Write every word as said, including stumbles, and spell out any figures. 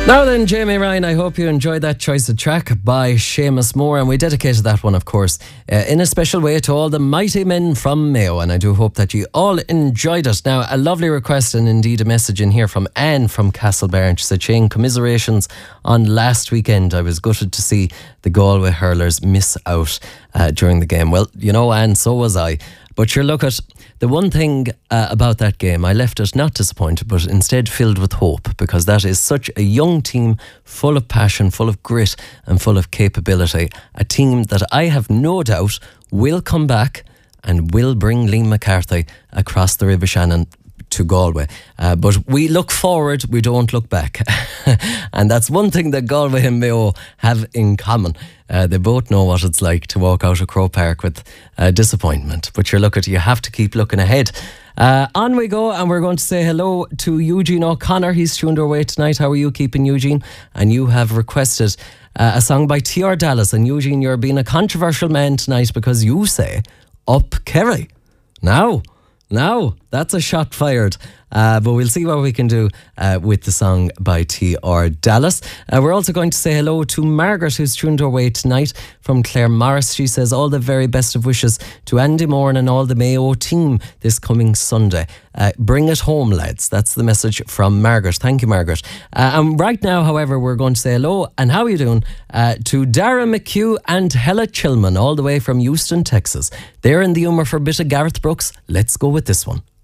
Now then, Jamie Ryan, I hope you enjoyed that choice of track by Seamus Moore, and we dedicated that one, of course, uh, in a special way to all the mighty men from Mayo, and I do hope that you all enjoyed it. Now, a lovely request and indeed a message in here from Anne from Castlebar. She said, Shane, commiserations on last weekend. I was gutted to see the Galway hurlers miss out uh, during the game. Well, you know, Anne, so was I. But sure, look at the one thing uh, about that game, I left it not disappointed, but instead filled with hope, because that is such a young team, full of passion, full of grit and full of capability. A team that I have no doubt will come back and will bring Liam McCarthy across the River Shannon to Galway. Uh, but we look forward, we don't look back. And that's one thing that Galway and Mayo have in common. Uh, they both know what it's like to walk out of Croke Park with uh, disappointment. But you're looking, you have to keep looking ahead. Uh, on we go, and we're going to say hello to Eugene O'Connor. He's tuned our way tonight. How are you keeping, Eugene? And you have requested uh, a song by T R Dallas. And Eugene, you're being a controversial man tonight because you say Up Kerry. Now, now, that's a shot fired. Uh, but we'll see what we can do uh, with the song by T R Dallas. Uh, we're also going to say hello to Margaret, who's tuned our way tonight from Claire Morris. She says all the very best of wishes to Andy Moore and all the Mayo team this coming Sunday. Uh, bring it home, lads. That's the message from Margaret. Thank you, Margaret. Uh, and right now, however, we're going to say hello and how are you doing uh, to Dara McHugh and Hella Chilman, all the way from Houston, Texas. They're in the humour for a bit of Gareth Brooks. Let's go with this one.